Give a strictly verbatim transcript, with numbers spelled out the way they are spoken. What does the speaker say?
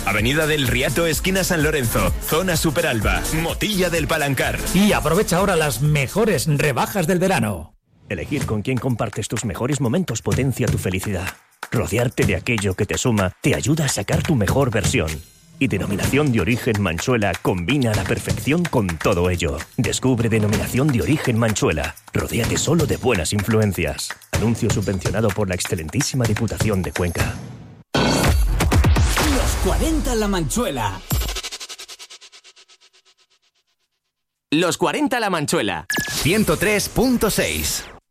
Avenida del Riato, esquina San Lorenzo, zona Superalba, Motilla del Palancar. Y aprovecha ahora las mejores rebajas del verano. Elegir con quién compartes tus mejores momentos potencia tu felicidad. Rodearte de aquello que te suma te ayuda a sacar tu mejor versión. Y Denominación de Origen Manchuela combina a la perfección con todo ello. Descubre Denominación de Origen Manchuela. Rodéate solo de buenas influencias. Anuncio subvencionado por la excelentísima Diputación de Cuenca. Los cuarenta La Manchuela. Los cuarenta La Manchuela. ciento tres punto seis.